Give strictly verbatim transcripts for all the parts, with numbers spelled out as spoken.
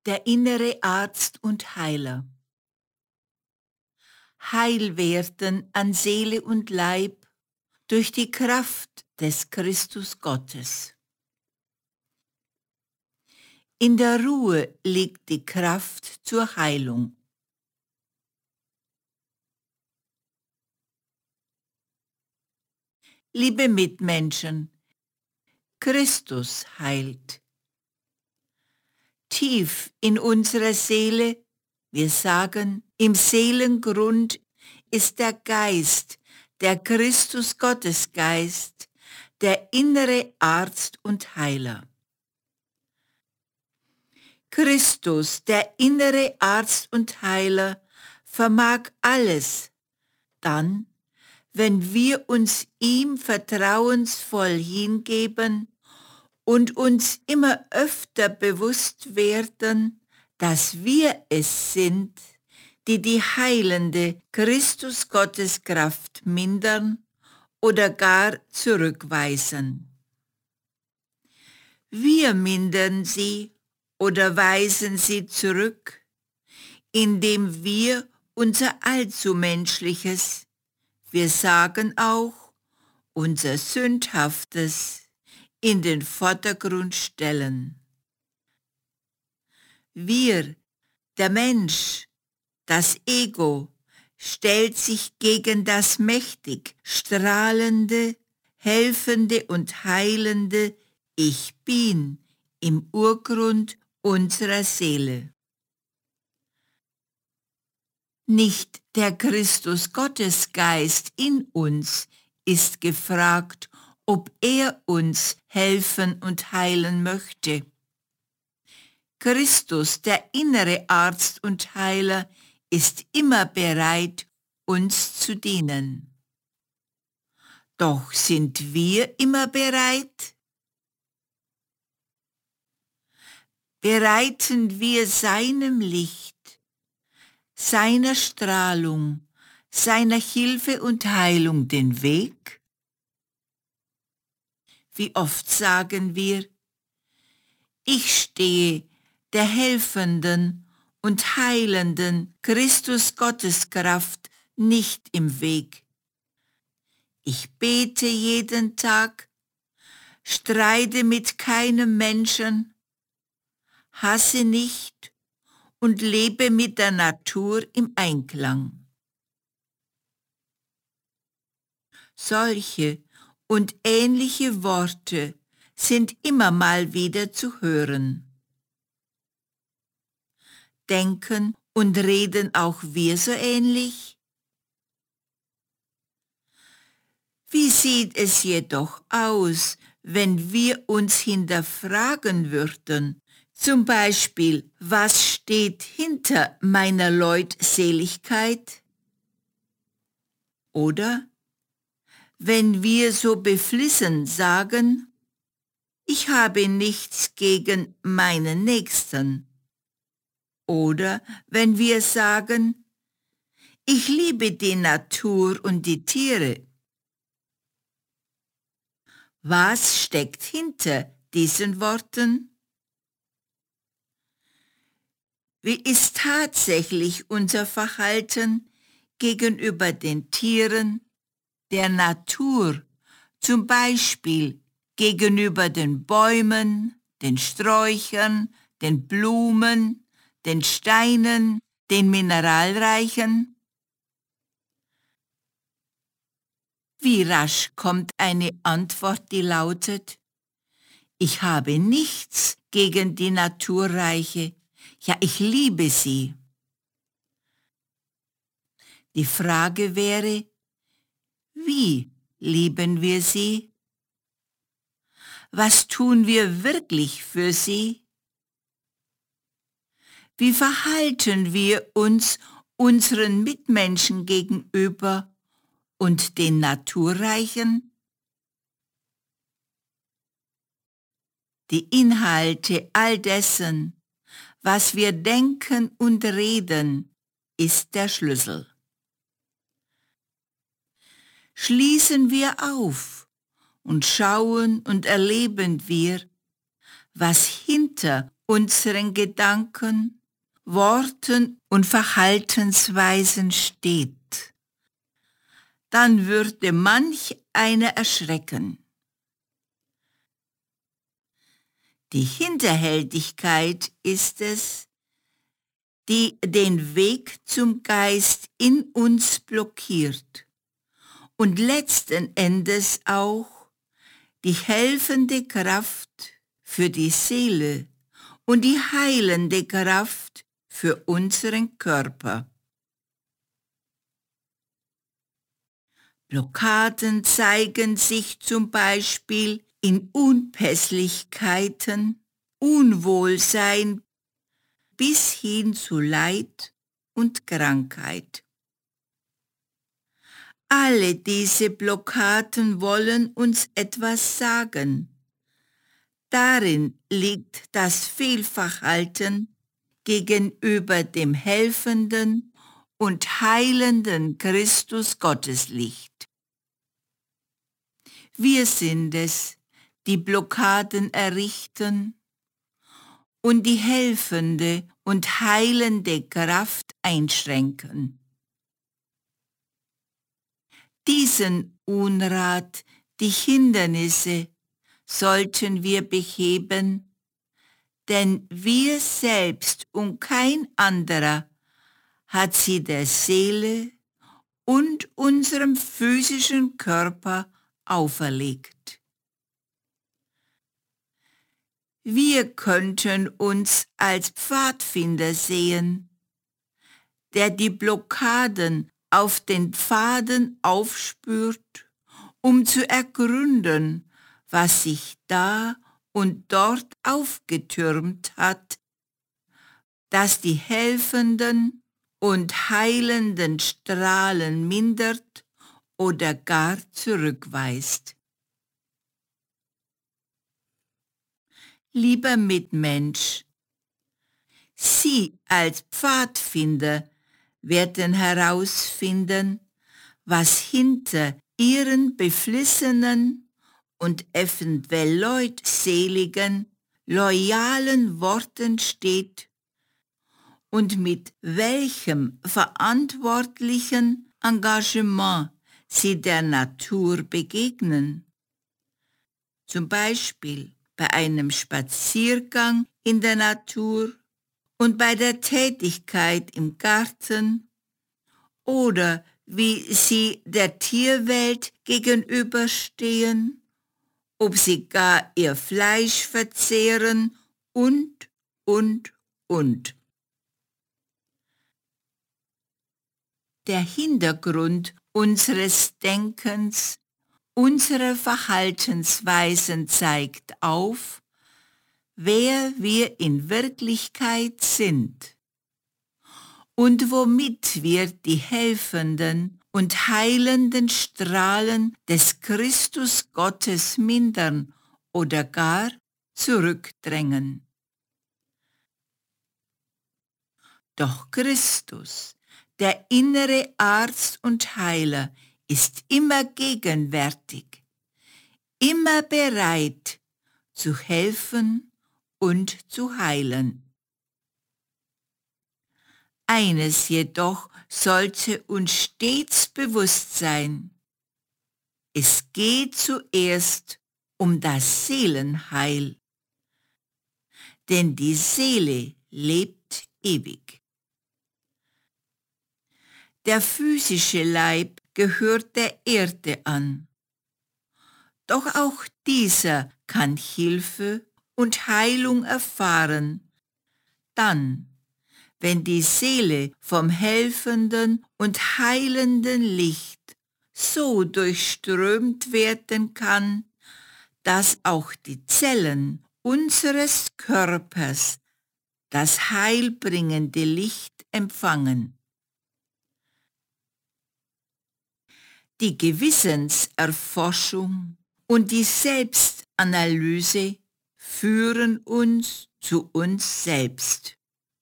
Der innere Arzt und Heiler. Heil werden an Seele und Leib durch die Kraft des Christus Gottes. In der Ruhe liegt die Kraft zur Heilung. Liebe Mitmenschen, Christus heilt. Tief in unserer Seele, wir sagen, im Seelengrund ist der Geist, der Christus Gottesgeist, der innere Arzt und Heiler. Christus, der innere Arzt und Heiler, vermag alles, dann, wenn wir uns ihm vertrauensvoll hingeben und uns immer öfter bewusst werden, dass wir es sind, die die heilende Christus Gottes Kraft mindern oder gar zurückweisen. Wir mindern sie oder weisen sie zurück, indem wir unser allzu menschliches, wir sagen auch unser Sündhaftes, in den Vordergrund stellen. Wir, der Mensch, das Ego, stellt sich gegen das mächtig strahlende, helfende und heilende Ich Bin im Urgrund unserer Seele. Nicht der Christus Gottesgeist in uns ist gefragt, ob er uns helfen und heilen möchte. Christus, der innere Arzt und Heiler, ist immer bereit, uns zu dienen. Doch sind wir immer bereit? Bereiten wir seinem Licht, seiner Strahlung, seiner Hilfe und Heilung den Weg? Wie oft sagen wir, ich stehe der helfenden und heilenden Christus Gotteskraft nicht im Weg. Ich bete jeden Tag, streite mit keinem Menschen, hasse nicht und lebe mit der Natur im Einklang. Solche und ähnliche Worte sind immer mal wieder zu hören. Denken und reden auch wir so ähnlich? Wie sieht es jedoch aus, wenn wir uns hinterfragen würden, zum Beispiel, was steht hinter meiner Leutseligkeit? Oder wenn wir so beflissen sagen, ich habe nichts gegen meinen Nächsten. Oder wenn wir sagen, ich liebe die Natur und die Tiere. Was steckt hinter diesen Worten? Wie ist tatsächlich unser Verhalten gegenüber den Tieren, der Natur, zum Beispiel gegenüber den Bäumen, den Sträuchern, den Blumen, den Steinen, den Mineralreichen? Wie rasch kommt eine Antwort, die lautet, ich habe nichts gegen die Naturreiche, ja, ich liebe sie. Die Frage wäre, wie lieben wir sie? Was tun wir wirklich für sie? Wie verhalten wir uns unseren Mitmenschen gegenüber und den Naturreichen? Die Inhalte all dessen, was wir denken und reden, ist der Schlüssel. Schließen wir auf und schauen und erleben wir, was hinter unseren Gedanken, Worten und Verhaltensweisen steht, dann würde manch einer erschrecken. Die Hinterhältigkeit ist es, die den Weg zum Geist in uns blockiert und letzten Endes auch die helfende Kraft für die Seele und die heilende Kraft für unseren Körper. Blockaden zeigen sich zum Beispiel in Unpässlichkeiten, Unwohlsein bis hin zu Leid und Krankheit. Alle diese Blockaden wollen uns etwas sagen. Darin liegt das Fehlverhalten gegenüber dem helfenden und heilenden Christus Gotteslicht. Wir sind es, die Blockaden errichten und die helfende und heilende Kraft einschränken. Diesen Unrat, die Hindernisse, sollten wir beheben, denn wir selbst und kein anderer hat sie der Seele und unserem physischen Körper auferlegt. Wir könnten uns als Pfadfinder sehen, der die Blockaden auf den Pfaden aufspürt, um zu ergründen, was sich da und dort aufgetürmt hat, das die helfenden und heilenden Strahlen mindert oder gar zurückweist. Lieber Mitmensch, Sie als Pfadfinder werden herausfinden, was hinter Ihren beflissenen und eventuell leutseligen, loyalen Worten steht und mit welchem verantwortlichen Engagement Sie der Natur begegnen. Zum Beispiel bei einem Spaziergang in der Natur und bei der Tätigkeit im Garten oder wie Sie der Tierwelt gegenüberstehen, ob Sie gar ihr Fleisch verzehren und, und, und. Der Hintergrund unseres Denkens, unserer Verhaltensweisen zeigt auf, wer wir in Wirklichkeit sind und womit wir die helfenden und heilenden Strahlen des Christus Gottes mindern oder gar zurückdrängen. Doch Christus, der innere Arzt und Heiler, ist immer gegenwärtig, immer bereit zu helfen und zu heilen. Eines jedoch sollte uns stets bewusst sein: Es geht zuerst um das Seelenheil, denn die Seele lebt ewig. Der physische Leib gehört der Erde an, doch auch dieser kann Hilfe und Heilung erfahren, dann, wenn die Seele vom helfenden und heilenden Licht so durchströmt werden kann, dass auch die Zellen unseres Körpers das heilbringende Licht empfangen. Die Gewissenserforschung und die Selbstanalyse führen uns zu uns selbst.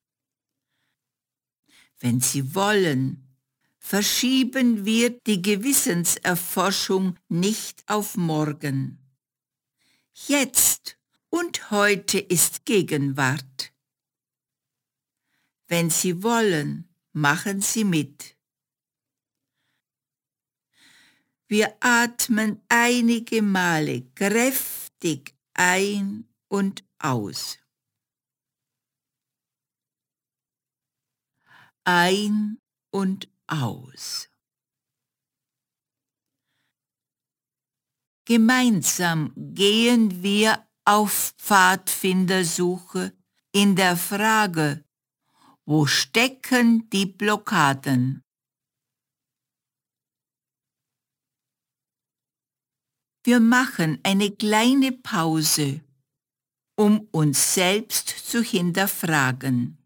Wenn Sie wollen, verschieben wir die Gewissenserforschung nicht auf morgen. Jetzt, und heute ist Gegenwart. Wenn Sie wollen, machen Sie mit. Wir atmen einige Male kräftig ein und aus. Ein und aus. Gemeinsam gehen wir auf Pfadfindersuche in der Frage, wo stecken die Blockaden? Wir machen eine kleine Pause, um uns selbst zu hinterfragen.